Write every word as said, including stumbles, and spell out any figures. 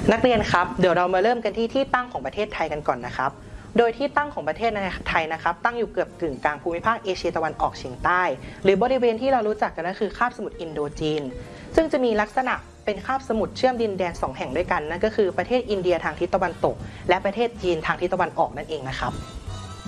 นักเรียนครับเดี๋ยวเรามาเริ่มกันที่ที่ตั้งของประเทศไทยกันก่อนนะครับโดยที่ตั้งของประเทศไทยนะครับตั้งอยู่เกือบกึ่งกลางภูมิภาคเอเชียตะวันออกเฉียงใต้หรือบริเวณที่เรารู้จักกันก็คือคาบสมุทรอินโดจีนซึ่งจะมีลักษณะเป็นคาบสมุทรเชื่อมดินแดนสองแห่งด้วยกันนั่นก็คือประเทศอินเดียทางทิศตะวันตกและประเทศจีนทางทิศตะวันออกนั่นเองนะครับ